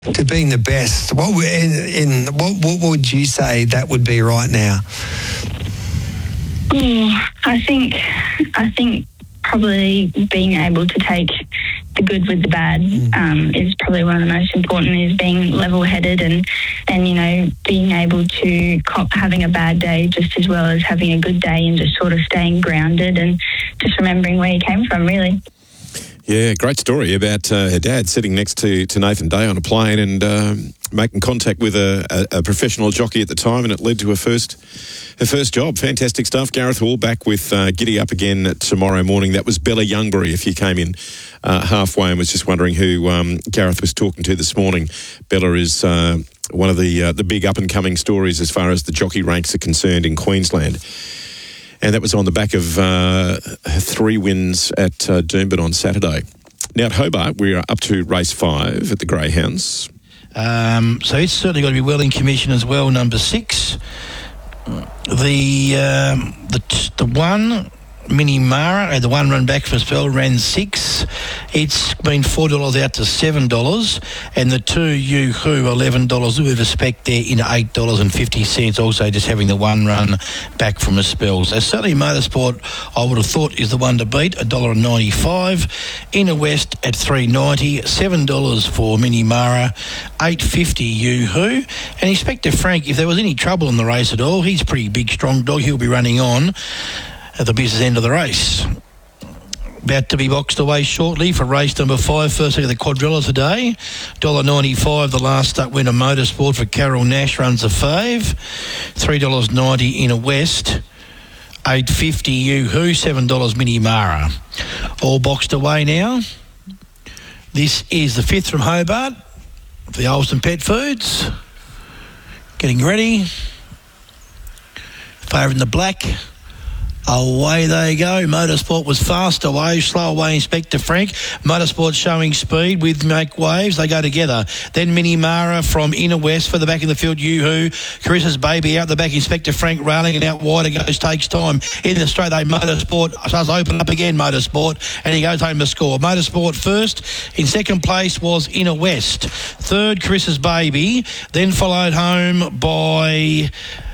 to being the best? What would you say that would be right now? I think probably being able to take the good with the bad is probably one of the most important, is being level-headed and being able to cop having a bad day just as well as having a good day, and just sort of staying grounded and just remembering where you came from, really. Yeah, great story about her dad sitting next to Nathan Day on a plane and making contact with a professional jockey at the time, and it led to her first job. Fantastic stuff. Gareth Hall back with Giddy Up again tomorrow morning. That was Bella Youngbury, if you came in halfway and was just wondering who Gareth was talking to this morning. Bella is one of the big up-and-coming stories as far as the jockey ranks are concerned in Queensland. And that was on the back of 3 wins at Doomben on Saturday. Now at Hobart, we are up to race 5 at the Greyhounds. So it's certainly got to be well in commission as well, number 6. The one, Mini Mara, had the one run back for a spell, ran 6. It's been $4 out to $7, and the 2 Yoo-Hoo, $11 with a spec there in $8.50. Also just having the one run back from a spell. So certainly Motorsport, I would have thought, is the one to beat, $1.95. Inner West at $3.90, $7 for Mini Mara, $8.50 Yoo-Hoo. And Inspector Frank, if there was any trouble in the race at all, he's a pretty big, strong dog. He'll be running on at the business end of the race. About to be boxed away shortly for race number 5, first leg of the quadrilla today. $1.95, the last up winner Motorsport for Carol Nash, runs a fave. $3.90 Inner West. $8.50 Yoo-Hoo, $7 Mini Mara. All boxed away now. This is the 5th from Hobart for the Olsen Pet Foods. Getting ready. Favourite in the black. Away they go. Motorsport was fast away, slow away Inspector Frank. Motorsport showing speed with Make Waves. They go together. Then Mini Mara from Inner West for the back of the field. Yoo-Hoo. Carissa's Baby out the back. Inspector Frank railing and out wide. It goes, takes time. In the straight, they Motorsport does open up again, Motorsport, and he goes home to score. Motorsport first. In second place was Inner West. Third, Carissa's Baby. Then followed home by...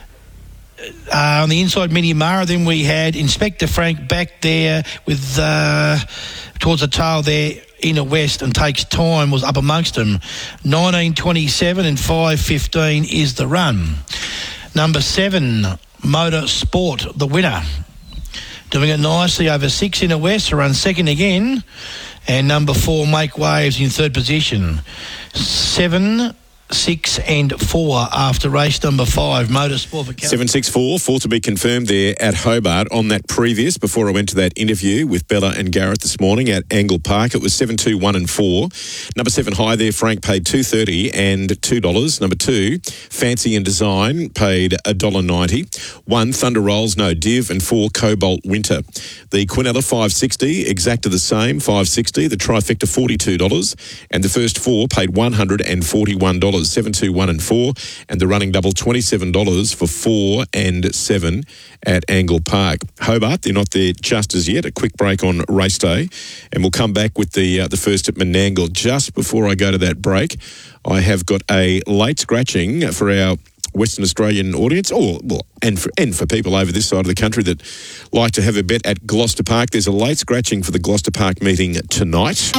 on the inside, Mini Mara. Then we had Inspector Frank back there with towards the tail there. Inner West and Takes Time was up amongst them. 19.27 and 5.15 is the run. Number 7, Motorsport, the winner. Doing it nicely over 6 Inner West, to run second again. And number 4, Make Waves in third position. 7, 6 and 4 after race number 5, Motorsport for 7-6-4, 4 to be confirmed there at Hobart. On that previous, before I went to that interview with Bella and Gareth this morning at Angle Park, it was 7-2, 1 and 4. Number 7 high there, Frank, paid $2.30 and $2. Number 2, Fancy and Design, paid $1.90. 1, Thunder Rolls, no div, and 4, Cobalt Winter. The Quinella $5.60, Exacta the same, $5.60. The Trifecta $42, and the first 4 paid $141. 7, 2, 1 and 4, and the running double $27 for 4 and 7 at Angle Park. Hobart, they're not there just as yet. A quick break on race day, and we'll come back with the first at Menangle. Just before I go to that break, I have got a late scratching for our Western Australian audience, and for people over this side of the country that like to have a bet at Gloucester Park. There's a late scratching for the Gloucester Park meeting tonight.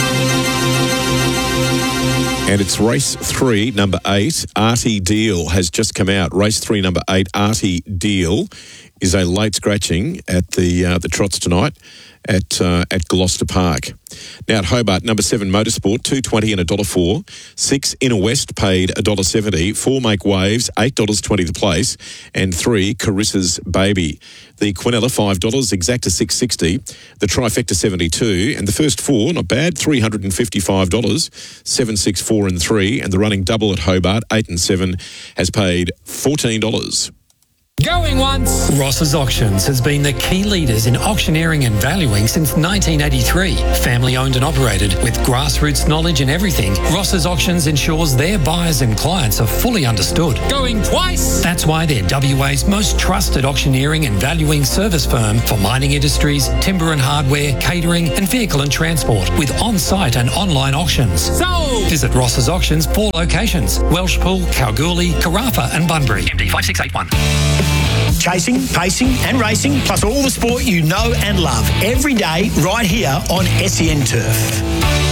And it's race 3, number 8, Artie Deal has just come out. Race 3, number 8, Artie Deal is a late scratching at the trots tonight at Gloucester Park. Now at Hobart, number 7 Motorsport, $2.20 and $1.04. 6 Inner West paid $1.70. 4 Make Waves, $8.20 the place, and 3 Carissa's Baby. The Quinella $5, Exacta $6.60. The Trifecta $72, and the first 4 not bad, $355. 7, 6, 4 and 3, and the running double at Hobart 8 and 7 has paid $14. Going once. Ross's Auctions has been the key leaders in auctioneering and valuing since 1983. Family owned and operated with grassroots knowledge in everything, Ross's Auctions ensures their buyers and clients are fully understood. Going twice. That's why they're WA's most trusted auctioneering and valuing service firm for mining industries, timber and hardware, catering and vehicle and transport with on-site and online auctions. Sold. Visit Ross's Auctions 4 locations: Welshpool, Kalgoorlie, Carafa and Bunbury. MD 5681. Chasing, pacing and racing, plus all the sport you know and love every day right here on SEN Turf.